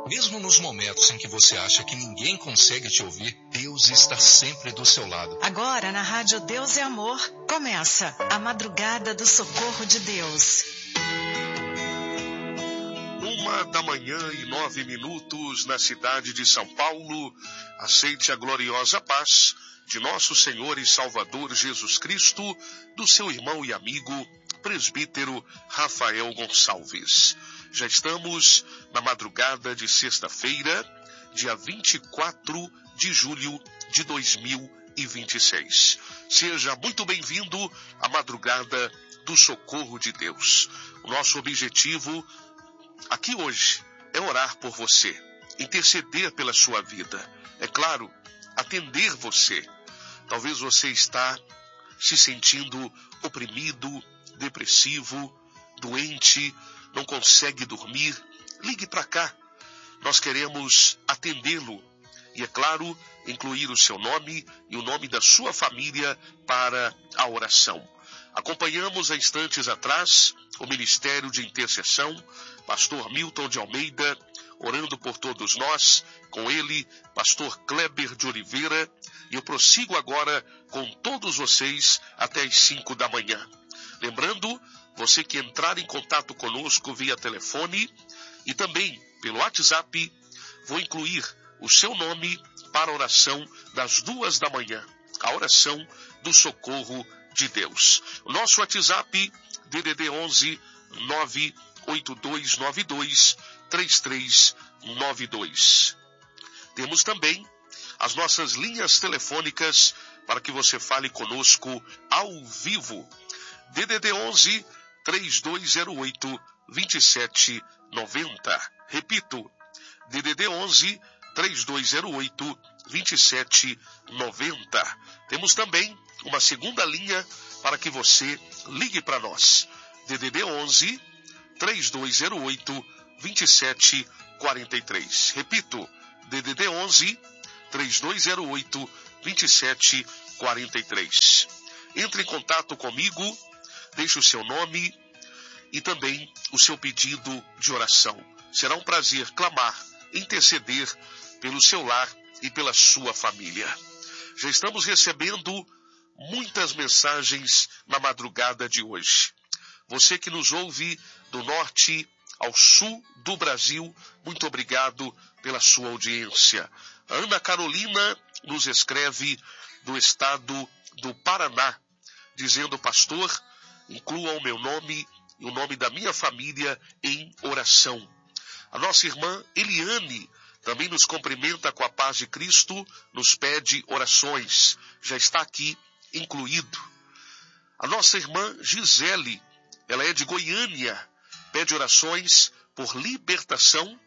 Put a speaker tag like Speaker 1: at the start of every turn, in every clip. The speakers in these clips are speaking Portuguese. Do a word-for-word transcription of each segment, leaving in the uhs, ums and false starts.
Speaker 1: Mesmo nos momentos em que você acha que ninguém consegue te ouvir, Deus está sempre do seu lado.
Speaker 2: Agora, na Rádio Deus é Amor, começa a Madrugada do Socorro de Deus.
Speaker 3: Uma da manhã e nove minutos na cidade de São Paulo. Aceite a gloriosa paz de nosso Senhor e Salvador Jesus Cristo, do seu irmão e amigo, presbítero Rafael Gonçalves. Já estamos na madrugada de sexta-feira, dia vinte e quatro de julho de dois mil e vinte e seis. Seja muito bem-vindo à madrugada do Socorro de Deus. O nosso objetivo aqui hoje é orar por você, interceder pela sua vida. É claro, atender você. Talvez você está se sentindo oprimido, depressivo, doente, não consegue dormir. Ligue para cá. Nós queremos atendê-lo. E, é claro, incluir o seu nome e o nome da sua família para a oração. Acompanhamos há instantes atrás o Ministério de Intercessão, pastor Milton de Almeida, orando por todos nós, com ele, pastor Kleber de Oliveira, e eu prossigo agora com todos vocês até as cinco da manhã. Lembrando, você que entrar em contato conosco via telefone e também pelo WhatsApp, vou incluir o seu nome para a oração das duas da manhã, a oração do Socorro de Deus. O nosso WhatsApp, D D D onze nove oito dois nove dois três três nove dois. Temos também as nossas linhas telefônicas para que você fale conosco ao vivo. D D D onze três dois zero oito dois sete nove zero. Repito, D D D onze três dois zero oito dois sete nove zero. Temos também uma segunda linha para que você ligue para nós. D D D onze três dois zero oito dois sete quatro três. Repito, D D D onze três dois zero oito dois sete quatro três. Entre em contato comigo, deixe o seu nome e também o seu pedido de oração. Será um prazer clamar, interceder pelo seu lar e pela sua família. Já estamos recebendo muitas mensagens na madrugada de hoje. Você que nos ouve do norte ao sul do Brasil, muito obrigado pela sua audiência. A Ana Carolina nos escreve do estado do Paraná, dizendo: pastor, inclua o meu nome e o nome da minha família em oração. A nossa irmã Eliane também nos cumprimenta com a paz de Cristo, nos pede orações. Já está aqui incluído. A nossa irmã Gisele, ela é de Goiânia, pede orações por libertação,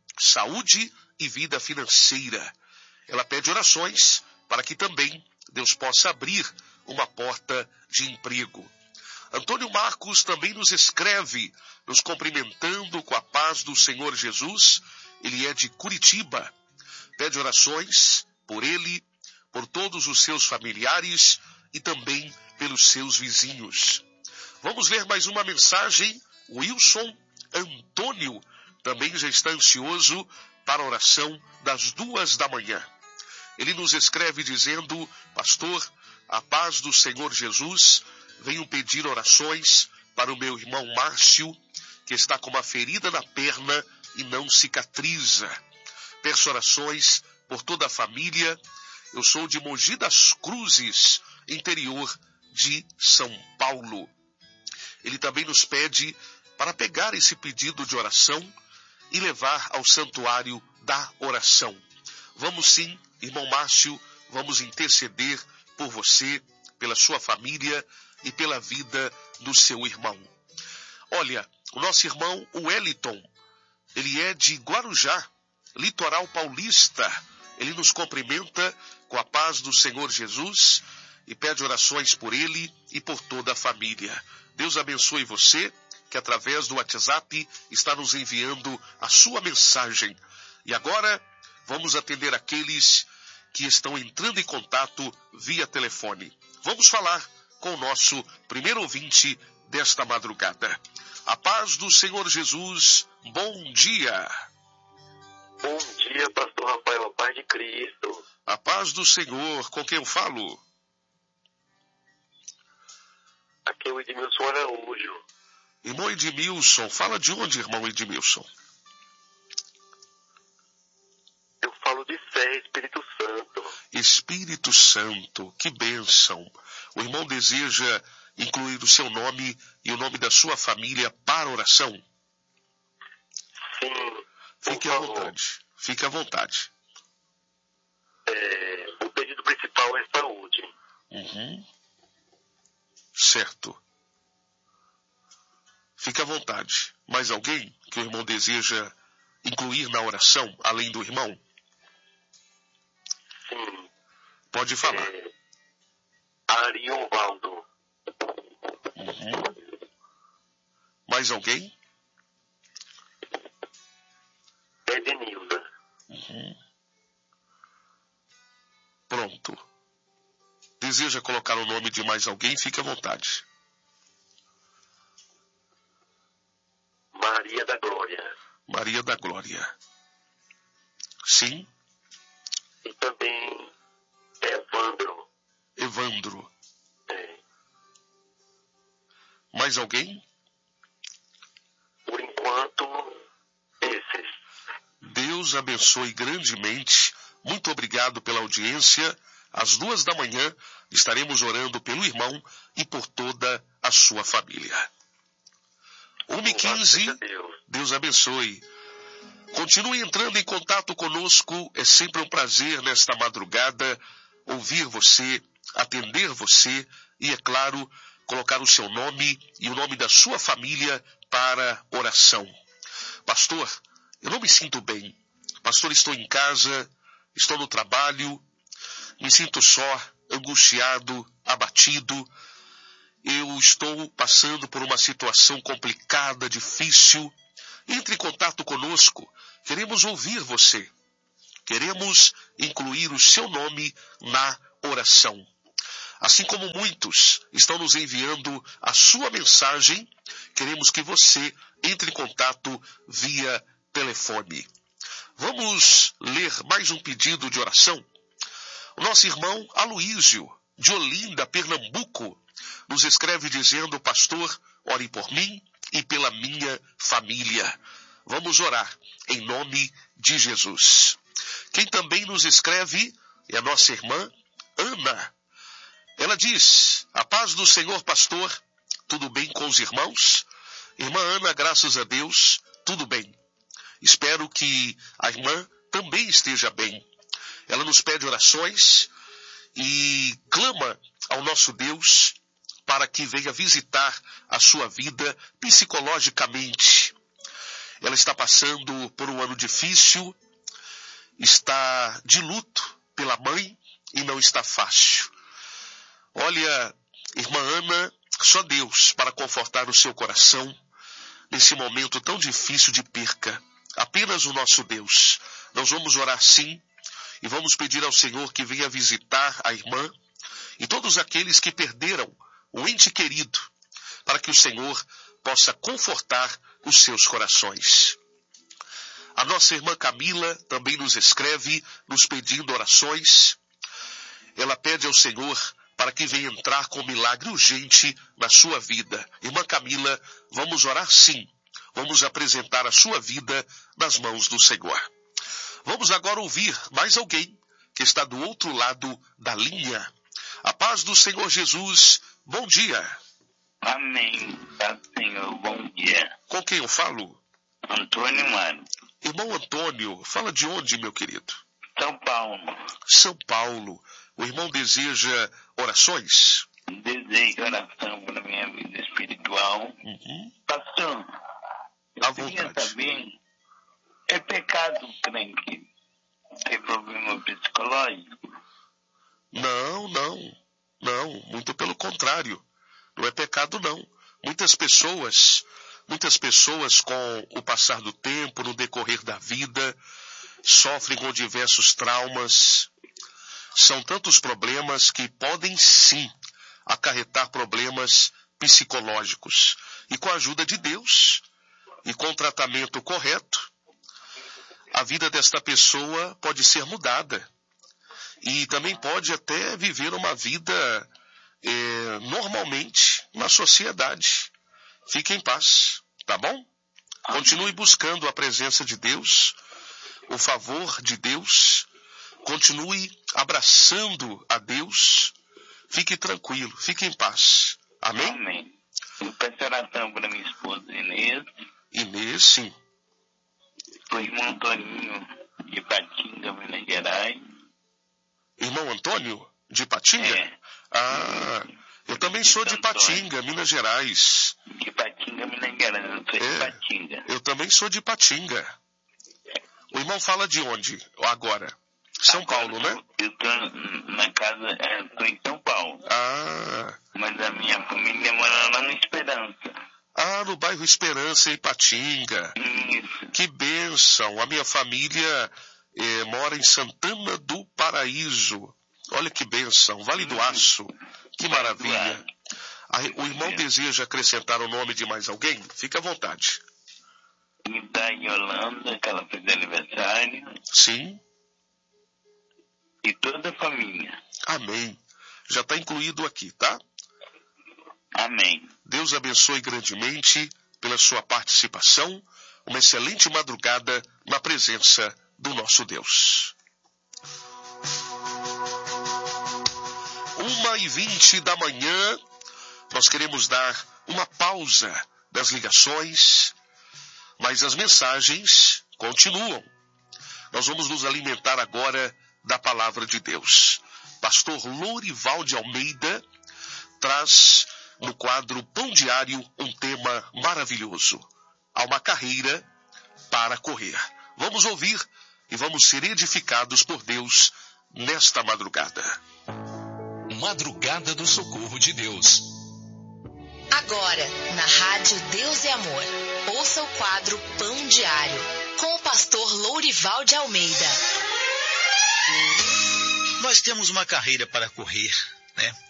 Speaker 3: saúde e vida financeira. Ela pede orações para que também Deus possa abrir uma porta de emprego. Antônio Marcos também nos escreve, nos cumprimentando com a paz do Senhor Jesus. Ele é de Curitiba. Pede orações por ele, por todos os seus familiares e também pelos seus vizinhos. Vamos ler mais uma mensagem. Wilson Antônio também já está ansioso para a oração das duas da manhã. Ele nos escreve dizendo: pastor, a paz do Senhor Jesus, venho pedir orações para o meu irmão Márcio, que está com uma ferida na perna e não cicatriza. Peço orações por toda a família. Eu sou de Mogi das Cruzes, interior de São Paulo. Ele também nos pede para pegar esse pedido de oração e levar ao santuário da oração. Vamos sim, irmão Márcio, vamos interceder por você, pela sua família e pela vida do seu irmão. Olha, o nosso irmão Wellington, ele é de Guarujá, litoral paulista. Ele nos cumprimenta com a paz do Senhor Jesus e pede orações por ele e por toda a família. Deus abençoe você, que através do WhatsApp está nos enviando a sua mensagem. E agora, vamos atender aqueles que estão entrando em contato via telefone. Vamos falar com o nosso primeiro ouvinte desta madrugada. A paz do Senhor Jesus, bom dia.
Speaker 4: Bom dia, pastor Rafael, a paz de Cristo.
Speaker 3: A paz do Senhor, com quem eu falo?
Speaker 4: Aqui é o Edmilson Araújo.
Speaker 3: Irmão Edmilson, fala de onde, irmão Edmilson?
Speaker 4: Eu falo de fé, Espírito Santo.
Speaker 3: Espírito Santo, que bênção. O irmão deseja incluir o seu nome e o nome da sua família para oração?
Speaker 4: Sim.
Speaker 3: Fique à vontade, fique à vontade.
Speaker 4: É, o pedido principal é saúde.
Speaker 3: Uhum. Certo. Fique à vontade. Mais alguém que o irmão deseja incluir na oração, além do irmão?
Speaker 4: Sim.
Speaker 3: Pode falar.
Speaker 4: É, Arion Valdo.
Speaker 3: Uhum. Mais alguém?
Speaker 4: Edenilza.
Speaker 3: Uhum. Pronto. Deseja colocar o nome de mais alguém? Fique à vontade.
Speaker 4: Maria da Glória.
Speaker 3: Maria da Glória. Sim.
Speaker 4: E também Evandro.
Speaker 3: Evandro.
Speaker 4: É.
Speaker 3: Mais alguém?
Speaker 4: Por enquanto, esses.
Speaker 3: Deus abençoe grandemente. Muito obrigado pela audiência. Às duas da manhã estaremos orando pelo irmão e por toda a sua família. uma e quinze, Deus abençoe. Continue entrando em contato conosco. É sempre um prazer nesta madrugada ouvir você, atender você e, é claro, colocar o seu nome e o nome da sua família para oração. Pastor, eu não me sinto bem. Pastor, estou em casa, estou no trabalho, me sinto só, angustiado, abatido. Eu estou passando por uma situação complicada, difícil. Entre em contato conosco. Queremos ouvir você. Queremos incluir o seu nome na oração. Assim como muitos estão nos enviando a sua mensagem, queremos que você entre em contato via telefone. Vamos ler mais um pedido de oração? O nosso irmão Aloísio, de Olinda, Pernambuco, nos escreve dizendo: pastor, ore por mim e pela minha família. Vamos orar em nome de Jesus. Quem também nos escreve é a nossa irmã Ana. Ela diz: a paz do Senhor, pastor, tudo bem com os irmãos? Irmã Ana, graças a Deus, tudo bem. Espero que a irmã também esteja bem. Ela nos pede orações e clama ao nosso Deus para que venha visitar a sua vida psicologicamente. Ela está passando por um ano difícil, está de luto pela mãe e não está fácil. Olha, irmã Ana, só Deus para confortar o seu coração nesse momento tão difícil de perca. Apenas o nosso Deus. Nós vamos orar sim e vamos pedir ao Senhor que venha visitar a irmã e todos aqueles que perderam o ente querido, para que o Senhor possa confortar os seus corações. A nossa irmã Camila também nos escreve, nos pedindo orações. Ela pede ao Senhor para que venha entrar com um milagre urgente na sua vida. Irmã Camila, vamos orar sim. Vamos apresentar a sua vida nas mãos do Senhor. Vamos agora ouvir mais alguém que está do outro lado da linha. A paz do Senhor Jesus, bom dia.
Speaker 5: Amém, Pai Senhor, bom dia.
Speaker 3: Com quem eu falo?
Speaker 5: Antônio Mário.
Speaker 3: Irmão Antônio, fala de onde, meu querido?
Speaker 5: São Paulo.
Speaker 3: São Paulo. O irmão deseja orações?
Speaker 5: Desejo oração para minha vida espiritual.
Speaker 3: Uhum.
Speaker 5: Pastor,
Speaker 3: À
Speaker 5: eu queria
Speaker 3: vontade.
Speaker 5: saber, é pecado o crente ter problema psicológico?
Speaker 3: Não, não, não, muito pelo contrário. Não é pecado, não. Muitas pessoas, muitas pessoas com o passar do tempo, no decorrer da vida, sofrem com diversos traumas. São tantos problemas que podem sim acarretar problemas psicológicos. E com a ajuda de Deus e com o tratamento correto, a vida desta pessoa pode ser mudada. E também pode até viver uma vida é, normalmente na sociedade. Fique em paz, tá bom? Continue buscando a presença de Deus, o favor de Deus. Continue abraçando a Deus. Fique tranquilo, fique em paz. Amém?
Speaker 5: Amém. Eu peço oração para minha esposa Inês.
Speaker 3: Inês, sim.
Speaker 5: Para o irmão Antoninho de Patinga, Minas Gerais.
Speaker 3: Irmão Antônio de Patinga?
Speaker 5: É.
Speaker 3: Ah, eu também sou de Patinga, Minas Gerais.
Speaker 5: De Patinga, Minas Gerais. Eu sou
Speaker 3: É,
Speaker 5: de Patinga.
Speaker 3: eu também sou de Patinga. O irmão fala de onde agora? São
Speaker 5: Agora,
Speaker 3: Paulo, né?
Speaker 5: Eu estou na casa, estou em São Paulo.
Speaker 3: Ah,
Speaker 5: Mas a minha família mora lá no Esperança.
Speaker 3: ah, no bairro Esperança, em Patinga.
Speaker 5: Isso.
Speaker 3: Que bênção! A minha família eh, mora em Santana do Paraíso. Olha que bênção! Vale do Aço. Que maravilha! Aí, o irmão deseja acrescentar o nome de mais alguém? Fique à vontade.
Speaker 5: E da Yolanda, que ela fez aniversário.
Speaker 3: Sim?
Speaker 5: E toda a família.
Speaker 3: Amém. Já está incluído aqui, tá?
Speaker 5: Amém.
Speaker 3: Deus abençoe grandemente pela sua participação. Uma excelente madrugada na presença do nosso Deus. Uma e vinte da manhã, nós queremos dar uma pausa das ligações, mas as mensagens continuam. Nós vamos nos alimentar agora da palavra de Deus. Pastor Lourival de Almeida traz no quadro Pão Diário um tema maravilhoso. Há uma carreira para correr. Vamos ouvir e vamos ser edificados por Deus nesta madrugada.
Speaker 1: Madrugada do Socorro de Deus.
Speaker 2: Agora, na Rádio Deus é Amor, ouça o quadro Pão Diário, com o pastor Lourival de Almeida.
Speaker 6: Nós temos uma carreira para correr, né?